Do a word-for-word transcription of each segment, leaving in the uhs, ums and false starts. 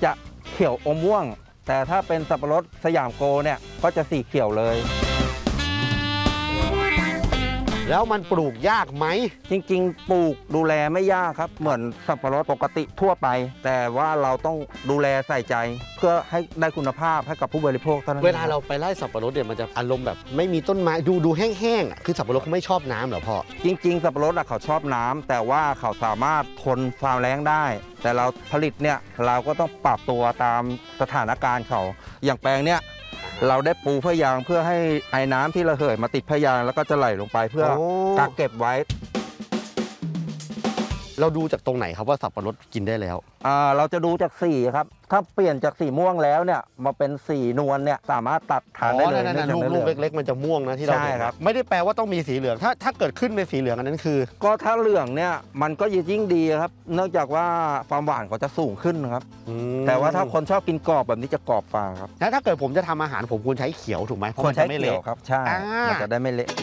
จะเขียวอมม่วงแต่ถ้าเป็นสับปะรดสยามโกเนี่ยก็จะสีเขียวเลยแล้วมันปลูกยากไหมจริงๆปลูกดูแลไม่ยากครับเหมือนสับปะรดปกติทั่วไปแต่ว่าเราต้องดูแลใส่ใจเพื่อให้ได้คุณภาพให้กับผู้บริโภคเท่านั้นเวลาเราไปไล่สับปะรดเนี่ยมันจะอารมณ์แบบไม่มีต้นไม้ดูดูแห้งๆอ่ะคือสับปะรดเขาไม่ชอบน้ำเหรอพ่อจริงๆสับปะรดเขาชอบน้ำแต่ว่าเขาสามารถทนความแล้งได้แต่เราผลิตเนี่ยเราก็ต้องปรับตัวตามสถานการณ์เขาอย่างแปลงเนี้ยเราได้ปูพยางเพื่อให้ไอ้น้ำที่ระเหยมาติดพยางแล้วก็จะไหลลงไปเพื่อกักเก็บไว้เราดูจากตรงไหนครับว่าสับปะรดกินได้แล้วอ่าเราจะดูจากสีครับถ้าเปลี่ยนจากสีม่วงแล้วเนี่ยมาเป็นสีนวลเนี่ยสามารถตัดทานได้เลยนะลูกลูกเล็กๆมันจะม่วงนะที่เราเห็นครับไม่ได้แปลว่าต้องมีสีเหลืองถ้าถ้าเกิดขึ้นเป็นสีเหลืองอันนั้นคือก็ถ้าเหลืองเนี่ยมันก็ยิ่งดีครับเนื่องจากว่าความหวานเขาจะสูงขึ้นครับแต่ว่าถ้าคนชอบกินกรอบแบบนี้จะกรอบกว่าครับแล้วถ้าเกิดผมจะทำอาหารผมควรใช้เขียวถูกไหมเพราะมันจะไม่เละครับใช่มันจะได้ไม่เละ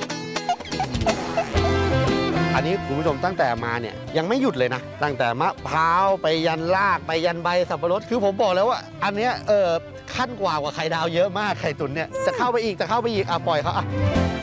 อันนี้คุณผู้ชมตั้งแต่มาเนี่ยยังไม่หยุดเลยนะตั้งแต่มะพร้าวไปยันรากไปยันใบสับปะรดคือผมบอกแล้วว่าอันเนี้ยเออขั้นกว่ากว่าไข่ดาวเยอะมากไข่ตุ๋นเนี่ยจะเข้าไปอีกจะเข้าไปอีกอ่ะปล่อยเขาอ่ะ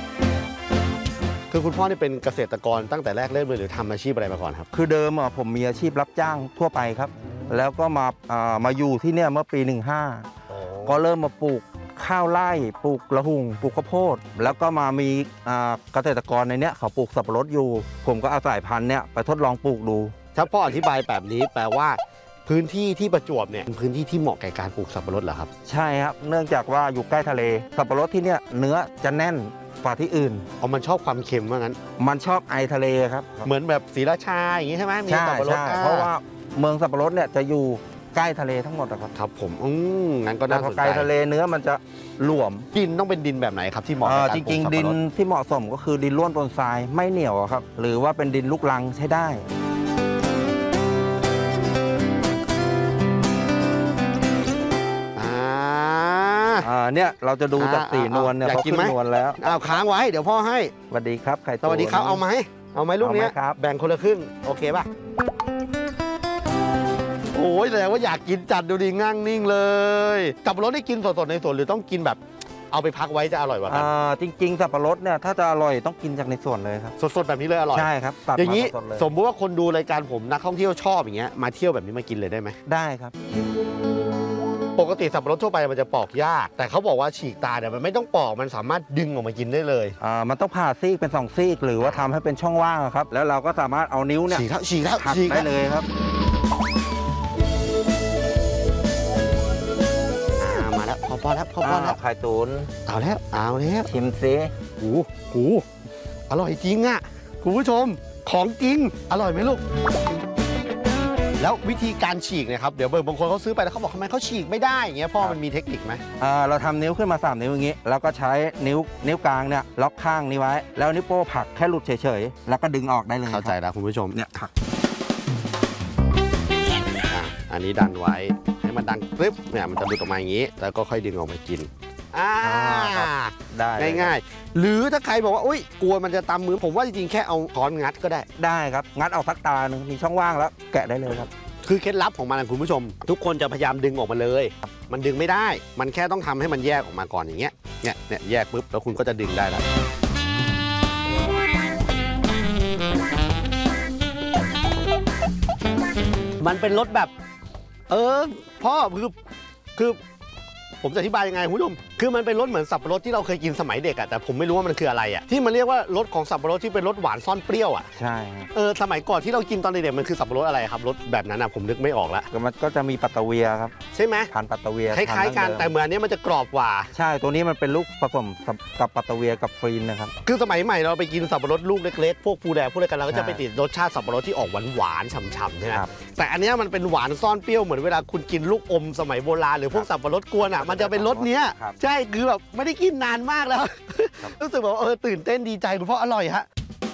คือคุณพ่อนี่เป็นเกษตรกรตั้งแต่แรกเริ่มเลยหรือทำอาชีพอะไรมาก่อนครับคือเดิมอ่ะผมมีอาชีพรับจ้างทั่วไปครับแล้วก็มาอ่ามาอยู่ที่เนี่ยเมื่อปีหนึ่งห้าก็เริ่มมาปลูกข้าวไร่ปลูกละหุ่งปลูกข้าวโพดแล้วก็มามีเกษตรกรในเนี้ยเขาปลูกสับปะรดอยู่ผมก็เอาสายพันธุ์เนี้ยไปทดลองปลูกดูถ้าพ่ออธิบายแบบนี้แปลว่าพื้นที่ที่ประจวบเนี่ยเป็นพื้นที่ที่เหมาะแก่การปลูกสับปะรดเหรอครับใช่ครับเนื่องจากว่าอยู่ใกล้ทะเลสับปะรดที่เนี้ยเนื้อจะแน่นกว่าที่อื่นอ๋อมันชอบความเค็มว่างั้นมันชอบไอทะเลครับเหมือนแบบศรีราชาอย่างนี้ใช่ไหมมีสับปะรดเพราะว่าเมืองสับปะรดเนี่ยจะอยู่ใกล้ทะเลทั้งหมดครับครับผมอืมงั้นก็น่าสนใจใกล้ทะเลเนื้อมันจะหลวมดินต้องเป็นดินแบบไหนครับที่เหมาะกับการปลูกสับปะรดจริงๆดินที่เหมาะสมก็คือดินร่วนปนทรายไม่เหนียวครับหรือว่าเป็นดินลูกรังใช้ได้อ่าเนี่ยเราจะดูจากสีนวลเนี่ยเขาขึ้นนวลแล้วอ้าวค้างไว้เดี๋ยวพ่อให้สวัสดีครับไข่สวัสดีครับเอาไหมเอาไหมลูกนี้แบ่งคนละครึ่งโอเคป่ะโอ้ยแสดงว่าอยากกินจัดดูดีง่างนิ่งเลยสับปะรดได้กินสดๆในสวนหรือต้องกินแบบเอาไปพักไว้จะอร่อยกว่ากันจริงๆสับปะรดเนี่ยถ้าจะอร่อยต้องกินจากในสวนเลยครับสดๆแบบนี้เลยอร่อยใช่ครับอย่างนี้สมมติว่าคนดูรายการผมนักท่องเที่ยวชอบอย่างเงี้ยมาเที่ยวแบบนี้มากินเลยได้ไหมได้ครับปกติสับปะรดทั่วไปมันจะปอกยากแต่เขาบอกว่าฉีกตาเนี่ยมันไม่ต้องปอกมันสามารถดึงออกมากินได้เลยอ่ามันต้องผ่าซีกเป็นสองซีกหรือว่าทำให้เป็นช่องว่างครับแล้วเราก็สามารถเอานิ้วเนี่ยฉีกแล้วฉีกแล้วฉีกได้เลยครับมาแล้วพอพอแล้วพอพอแล้วไข่ตุ๋นเอาแล้วเอาแล้วชิมซิโอ้โหอร่อยจริงอ่ะคุณผู้ชมของจริงอร่อยไหมลูกแล้ววิธีการฉีกเนี่ยครับเดี๋ยวบางคนเขาซื้อไปแล้วเขาบอกทำไมเขาฉีกไม่ได้อย่างเงี้ยพ่อมันมีเทคนิคไหมอ่าเราทำนิ้วขึ้นมาสามนิ้วอย่างงี้แล้วก็ใช้นิ้วนิ้วกลางเนี่ยล็อกข้างนี้ไว้แล้วนิ้วโป้ผลักแค่หลุดเฉยๆแล้วก็ดึงออกได้เลยเข้าใจแล้วคุณผู้ชมเนี่ยผลักอันนี้ดันไว้ให้มันดังปึ๊บเนี่ยมันจะหลุดออกมาอย่างนี้แล้วก็ค่อยดึงออกมากินอ่าได้ง่ายๆหรือถ้าใครบอกว่าอุ้ยกลัวมันจะตำมือผมว่าจริงๆแค่เอาค้อนงัดก็ได้ได้ครับงัดเอาสักตาหนึ่งมีช่องว่างแล้วแกะได้เลยครับคือเคล็ดลับของมันนะคุณผู้ชมทุกคนจะพยายามดึงออกมาเลยมันดึงไม่ได้มันแค่ต้องทำให้มันแยกออกมาก่อนอย่างเงี้ยเนี่ยเนี่ยแยกปุ๊บแล้วคุณก็จะดึงได้แล้วมันเป็นรสแบบเออพ่อคือคือผมจะอธิบายยังไงคุณผู้ชมคือมันเป็นรสเหมือนสับปะรดที่เราเคยกินสมัยเด็กอะแต่ผมไม่รู้ว่ามันคืออะไรอะที่มันเรียกว่ารสของสับปะรดที่เป็นรสหวานซ่อนเปรี้ยวอะใช่เออสมัยก่อนที่เรากินตอนเด็กๆมันคือสับปะรดอะไรครับรสแบบนั้นอะผมนึกไม่ออกละมันก็จะมีปัตตะเวียครับใช่ไหมพันปัตตะเวียคล้ายๆกันแต่เหมือนนี้มันจะกรอบกว่าใช่ตัวนี้มันเป็นลูกผสมกับปัตตะเวียกับฟรีนนะครับคือสมัยใหม่เราไปกินสับปะรดลูกเล็กๆพวกฟูแดงพวกอะไรกันเราก็จะไปติดรสชาติสับปะรดที่ออกหวานๆฉ่ำๆใช่ไหมแต่อันนี้มันเป็นหวานซ่อนเปรี้ยวเหมือนเวลาคุณกินลูกอมสมัยโบราณหรือพวกสับปะรดกวนอะมันจะเป็นรสเนี้ยใช่คือแบบไม่ได้กินนานมากแล้วรู้สึกแบบเออตื่นเต้นดีใจคุณพ่ออร่อยฮะ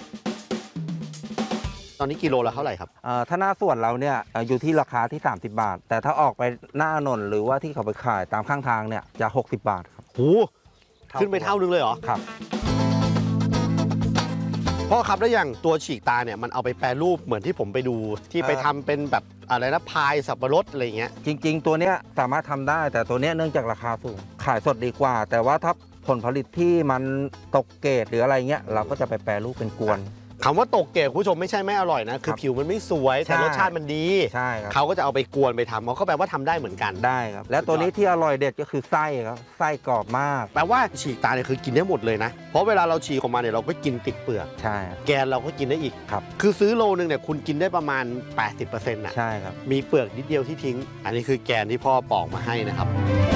ตอนนี้กิโลละเท่าไหร่ครับถ้าหน้าส่วนเราเนี่ยอยู่ที่ราคาที่สามสิบบาทแต่ถ้าออกไปหน้าถนนหรือว่าที่เขาไปขายตามข้างทางเนี่ยจะหกสิบบาทครับโหขึ้นไปเท่านึงเลยเหรอครับพ่อพ่อครับแล้วอย่างตัวฉีกตาเนี่ยมันเอาไปแปรรูปเหมือนที่ผมไปดูที่ไปทำเป็นแบบอะไรนะพายสับปะรดอะไรเงี้ยจริงๆตัวเนี้ยสามารถทำได้แต่ตัวเนี้ยเนื่องจากราคาสูงขายสดดีกว่า แต่ว่าถ้าผลผลิตที่มันตกเกรดหรืออะไรเงี้ยเราก็จะไปแปรรูปเป็นกวนคำว่าตกเกรดคุณผู้ชมไม่ใช่ไม่อร่อยนะคือผิวมันไม่สวยแต่รสชาติมันดีใช่ครับเขาก็จะเอาไปกวนไปทำเขาแปลว่าทำได้เหมือนกันได้ครับและตัวนี้ที่อร่อยเด็ดก็คือไส้ครับไส้กรอบมากแปลว่าฉีกตาเนี่ยคือกินได้หมดเลยนะเพราะเวลาเราฉีกออกมาเนี่ยเราก็กินติดเปลือกใช่แกนเราก็กินได้อีกครับคือซื้อโลนึงเนี่ยคุณกินได้ประมาณ แปดสิบเปอร์เซ็นต์ นะใช่ครับมีเปลือกนิดเดียวที่ทิ้งอันนี้คือแกนที่พ่อปอกมาให้นะครับ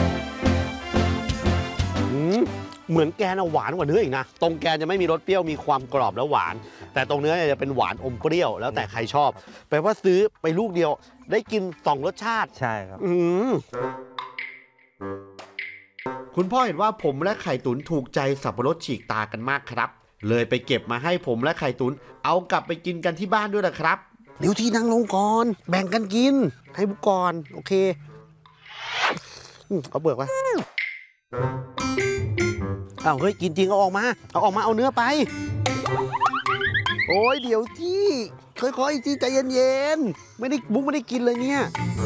เหมือนแกนหวานกว่าเนื้ออีกนะตรงแกนจะไม่มีรสเปรี้ยวมีความกรอบและหวานแต่ตรงเนื้อจะเป็นหวานอมเปรี้ยวแล้วแต่ใครชอบแปลว่าซื้อไปลูกเดียวได้กินสองรสชาติใช่ครับอืมคุณพ่อเห็นว่าผมและไข่ตุ๋นถูกใจสับปะรดฉีกตากันมากครับเลยไปเก็บมาให้ผมและไข่ตุ๋นเอากลับไปกินกันที่บ้านด้วยนะครับเดี๋ยวที่นั่งลงก่อนแบ่งกันกินให้บุกก่อนโอเคเอาเบิกไว้อ้าวเฮ้ยกินจริงเอาออกมาเอาออกมาเอาเนื้อไปโอ้ยเดี๋ยวที่ค่อยๆที่ใจเย็นๆไม่ได้บุ๊กไม่ได้กินเลยเนี่ย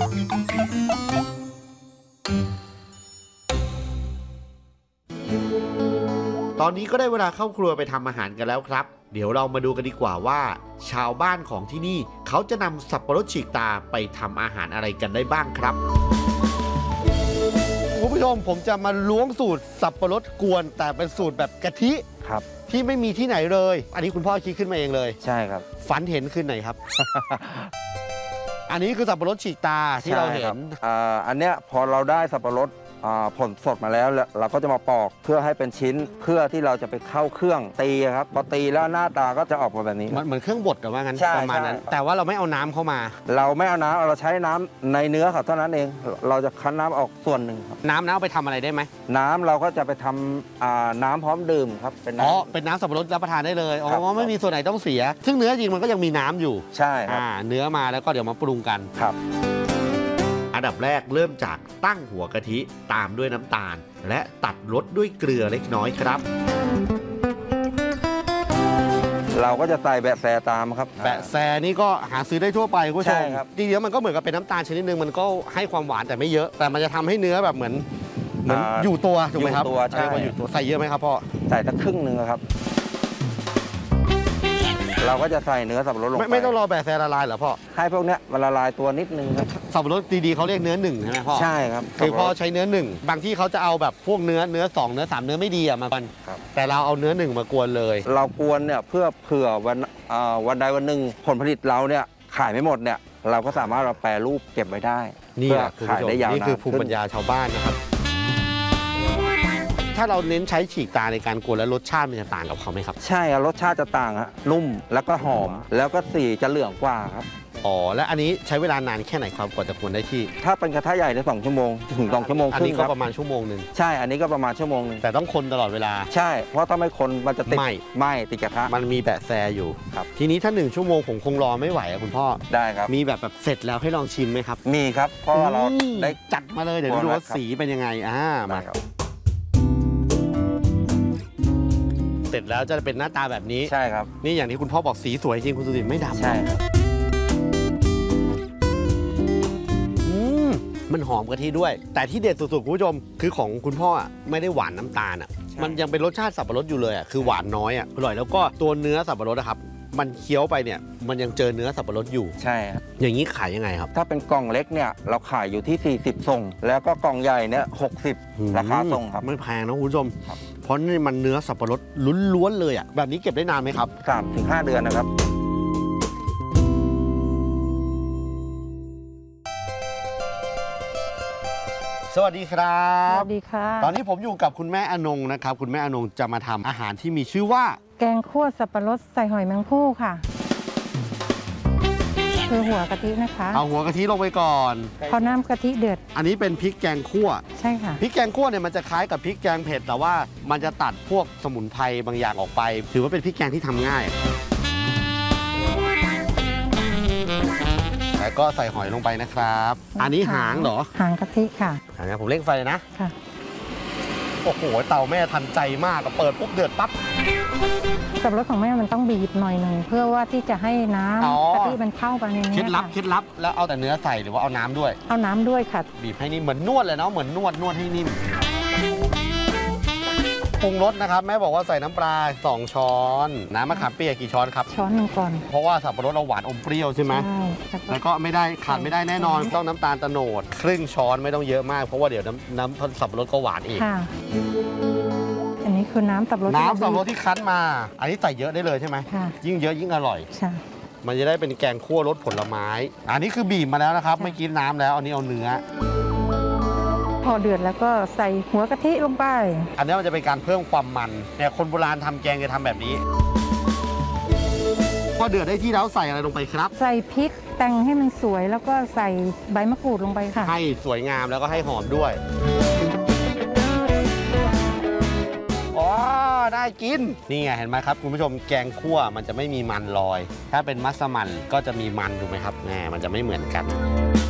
ตอนนี้ก็ได้เวลาเข้าครัวไปทำอาหารกันแล้วครับเดี๋ยวเรามาดูกันดีกว่าว่าชาวบ้านของที่นี่เขาจะนำสับปะรดฉีกตาไปทำอาหารอะไรกันได้บ้างครับคุณผู้ชมผมจะมาล้วงสูตรสับปะรดกวนแต่เป็นสูตรแบบกะทิครับที่ไม่มีที่ไหนเลยอันนี้คุณพ่อคิดขึ้นมาเองเลยใช่ครับฝันเห็นขึ้นไหนครับ อันนี้คือสับปะรดฉีกตาที่เราเห็นอ่าอันเนี้ยพอเราได้สับปะรดผลสดมาแล้วเราก็จะมาปอกเพื่อให้เป็นชิ้นเพื่อที่เราจะไปเข้าเครื่องตีครับพอตีแล้วหน้าตาก็จะออกมาแบบนี้เหมือนเครื่องบดกับว่างั้นประมาณนั้นแต่ว่าเราไม่เอาน้ำเข้ามาเราไม่เอาน้ำเราใช้น้ำในเนื้อเขาเท่านั้นเองเราจะคั้นน้ำออกส่วนหนึ่งครับน้ำน้ำเอาไปทำอะไรได้ไหมน้ำเราก็จะไปทำน้ำพร้อมดื่มครับเป็นอ๋อเป็นน้ำสับปะรดรับประทานได้เลยอ๋อไม่มีส่วนไหนต้องเสียซึ่งเนื้อจริงมันก็ยังมีน้ำอยู่ใช่ครับเนื้อมาแล้วก็เดี๋ยวมาปรุงกันครับอันดับแรกเริ่มจากตั้งหัวกะทิตามด้วยน้ำตาลและตัดรสด้วยเกลือเล็กน้อยครับเราก็จะใส่แบะแซตามครับแบะแซนี่ก็หาซื้อได้ทั่วไปคุณผู้ชมจริงๆมันก็เหมือนกับเป็นน้ำตาลชนิดนึงมันก็ให้ความหวานแต่ไม่เยอะแต่มันจะทำให้เนื้อแบบเหมือนเหมือนอยู่ตัวถูกไหมครับอยู่ตัวใช่อยู่ตัวใส่เยอะไหมครับพ่อใส่สักครึ่งหนึ่งครับเราก็จะใส่เนื้อสับปะรดลงไปไม่ต้องรอแบะแซละลายเหรอพ่อให้พวกเนี้ยมันละลายตัวนิดนึงครับสับปะรดดีๆเขาเรียกเนื้อหนึ่งใช่ไหมพ่อใช่ครับคือพ่อใช้เนื้อหนึ่งบางที่เขาจะเอาแบบพวกเนื้อเนื้อสองเนื้อสามเนื้อไม่ดีอ่ะมากันแต่เราเอาเนื้อหนึ่งมากวนเลยเรากวนเนี่ยเพื่อเผื่อวันวันใดวันหนึ่งผลผลิตเราเนี่ยขายไม่หมดเนี่ยเราก็สามารถเราแปรรูปเก็บไว้ได้นี่แหละขายได้ยาวนานนี่คือภูมิปัญญาชาวบ้านนะครับถ้าเราเน้นใช้ฉีกตาในการกวนแล้วรสชาติมันจะต่างกับเขาไหมครับใช่ครับรสชาติจะต่างฮะนุ่มแล้วก็หอมแล้วก็สีจะเหลืองกว่าครับอ๋อและอันนี้ใช้เวลานานแค่ไหนครับกว่าจะกวนได้ที่ถ้าเป็นกระทะใหญ่ในสองชั่วโมงถึงสองชั่วโมงครึ่งอันนี้ก็ประมาณชั่วโมงหนึ่งใช่อันนี้ก็ประมาณชั่วโมงนึงแต่ต้องคนตลอดเวลาใช่เพราะถ้าไม่คนมันจะติดไหม้ไหม้ติดกระทะมันมีแบะแซอยู่ครับทีนี้ถ้าหนึ่งชั่วโมงผมคงรอไม่ไหวอะคุณพ่อได้ครับมีแบบแบบเสร็จแล้วให้ลองชิมไหมครับมีครับเพราะเราได้จัดมาเลยเดี๋ยวดูว่าสีเป็นยังไงอ่ามาเสร็จแล้วจะเป็นหน้าตาแบบนี้ใช่ครับนี่อย่างที่คุณพ่อบอกสีสวยจริงคุณสุรินทร์ไม่ดำใช่ครับอืมมันหอมกะทิด้วยแต่ที่เด็ดสุดๆคุณผู้ชมคือของคุณพ่ออ่ะไม่ได้หวานน้ำตาลอ่ะมันยังเป็นรสชาติสับปะรดอยู่เลยอ่ะคือหวานน้อยอ่ะอร่อยแล้วก็ตัวเนื้อสับปะรดนะครับมันเคี้ยวไปเนี่ยมันยังเจอเนื้อสับปะรดอยู่ใช่ครับอย่างนี้ขายยังไงครับถ้าเป็นกล่องเล็กเนี่ยเราขายอยู่ที่สี่สิบส่งแล้วก็กล่องใหญ่เนี่ยหกสิบราคาส่งครับไม่แพงนะคุณผู้ชมเพราะนี่มันเนื้อสับปะรดล้วนๆเลยอ่ะแบบนี้เก็บได้นานไหมครับสามถึงห้า เดือนนะครับสวัสดีครับสวัสดีค่ะตอนนี้ผมอยู่กับคุณแม่อนงนะครับคุณแม่อนงจะมาทำอาหารที่มีชื่อว่าแกงคั่วสับปะรดใส่หอยแมงภู่ค่ะคือหัวกะทินะคะเอาหัวกะทิลงไปก่อนพอน้ำกะทิเดือดอันนี้เป็นพริกแกงคั่วใช่ค่ะพริกแกงคั่วเนี่ยมันจะคล้ายกับพริกแกงเผ็ดแต่ว่ามันจะตัดพวกสมุนไพรบางอย่างออกไปถือว่าเป็นพริกแกงที่ทำง่ายแล้วก็ใส่หอยลงไปนะครับอันนี้หางเหรอหางกะทิค่ะอันนี้ผมเร่งไฟเลยนะค่ะโอ้โหเตาแม่ทันใจมากอะเปิดปุ๊บเดือดปั๊บสับปะรดของแม่มันต้องบีบหน่อยหนึ่งเพื่อว่าที่จะให้น้อ๋อำกะทิมันเข้าไปในเคนี้ล็ดลับค่ะเคล็ดลับแล้วเอาแต่เนื้อใส่หรือว่าเอาน้ำด้วยเอาน้ำด้วยค่ะบีบให้นิ่มเหมือนนวดเลยเนาะเหมือนนวดนวดให้นิ่มปรุงรสนะครับแม่บอกว่าใส่น้ำปลาสองช้อนน้ำมะขามเปียกกี่ช้อนครับช้อนหนึ่งก่อนเพราะว่าสับปะรดเราหวานอมเปรี้ยวใช่ไหมใช่แล้วก็แล้วก็ไม่ได้ขาดไม่ได้แน่นอนต้องน้ำตาลโตโนดครึ่งช้อนไม่ต้องเยอะมากเพราะว่าเดี๋ยวน้ำน้ำสับปะรดก็หวานอีกค่ะ อันนี้คือน้ำสับปะรดน้ำสับปะรดที่ที่คั้นมา อันนี้ใส่เยอะได้เลยใช่ไหมค่ะยิ่งเยอะยิ่งอร่อยใช่มันจะได้เป็นแกงคั่วรสผลไม้ อันนี้คือบีบมาแล้วนะครับใช่ไม่กินน้ำแล้ว อันนี้เอาเนื้อพอเดือดแล้วก็ใส่หัวกะทิลงไปอันนี้มันจะเป็นการเพิ่มความมันเนี่ยคนโบราณทำแกงจะทำแบบนี้พอเดือดได้ที่แล้วใส่อะไรลงไปครับใส่พริกแต่งให้มันสวยแล้วก็ใส่ใบมะกรูดลงไปค่ะให้สวยงามแล้วก็ให้หอมด้วยอ๋อได้กิน นี่ไงเห็นไหมครับคุณผู้ชมแกงคั่วมันจะไม่มีมันลอย ถ้าเป็นมัสมั่นก็จะมีมันถูกไหมครับแหมมันจะไม่เหมือนกัน